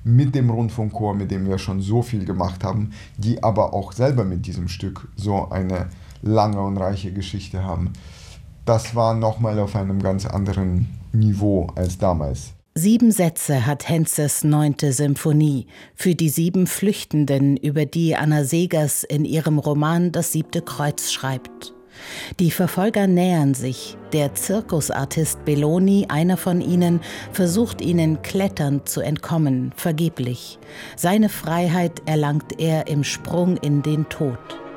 mit dem Rundfunkchor, mit dem wir schon so viel gemacht haben, die aber auch selber mit diesem Stück so eine lange und reiche Geschichte haben. Das war nochmal auf einem ganz anderen Niveau als damals. 7 Sätze hat Henzes 9. Symphonie für die 7 Flüchtenden, über die Anna Seghers in ihrem Roman Das 7. Kreuz schreibt. Die Verfolger nähern sich. Der Zirkusartist Belloni, einer von ihnen, versucht ihnen kletternd zu entkommen, vergeblich. Seine Freiheit erlangt er im Sprung in den Tod.